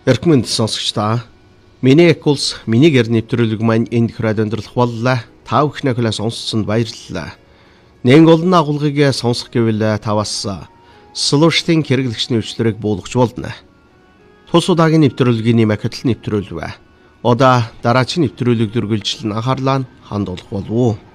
Эрхмэнд сонсогчдаа миний экулс миний гэр нэвтрүүлэг маань энд хүрээд өндөрлөх боллоо. Та бүхний хөлөө сонссонд баярлалаа. Нэг олон агуулгыг сонсох гэвэл таваас слуштын хэрэглэгчний өвчлөрийг буулгаж болно. Тус удаагийн нэвтрүүлгийн макетл нэвтрүүлвэ. Одоо дараагийн нэвтрүүлэг дүргэлжлэн анхаарлаа хандуулах болов уу?